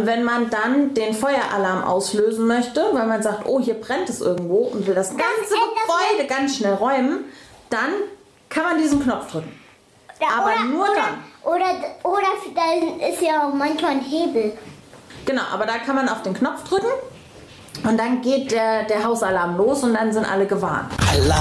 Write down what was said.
Und wenn man dann den Feueralarm auslösen möchte, weil man sagt, oh, hier brennt es irgendwo und will das ganze Gebäude ganz schnell räumen, dann kann man diesen Knopf drücken. Ja, aber nur dann. Oder da ist ja auch manchmal ein Hebel. Genau, aber da kann man auf den Knopf drücken und dann geht der Hausalarm los und dann sind alle gewarnt. Alarm!